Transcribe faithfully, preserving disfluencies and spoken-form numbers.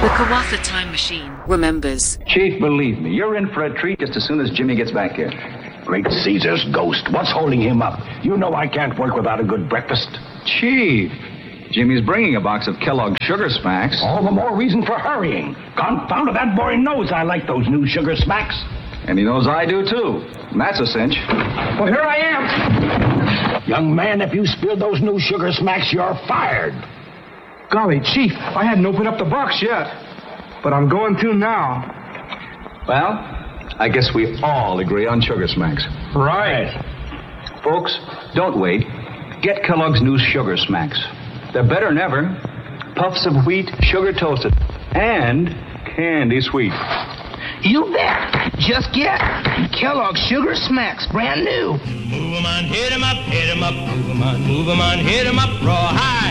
The Kawatha Time Machine remembers. Chief, believe me, you're in for a treat just as soon as Jimmy gets back here. Great Caesar's ghost. What's holding him up? You know I can't work without a good breakfast. Chief, Jimmy's bringing a box of Kellogg's Sugar Smacks. All the more reason for hurrying. Confound it, that boy knows I like those new Sugar Smacks. And he knows I do, too. And that's a cinch. Well, here I am. Young man, if you spill those new Sugar Smacks, you're fired. Golly, Chief, I hadn't opened up the box yet. But I'm going to now. Well, I guess we all agree on Sugar Smacks. Right. Folks, don't wait. Get Kellogg's new Sugar Smacks. They're better than ever. Puffs of wheat, sugar toasted, and candy sweet. You bet. Just get Kellogg's Sugar Smacks, brand new. Move 'em on, hit 'em up, hit 'em up, move 'em on, move 'em on, hit 'em up, raw high.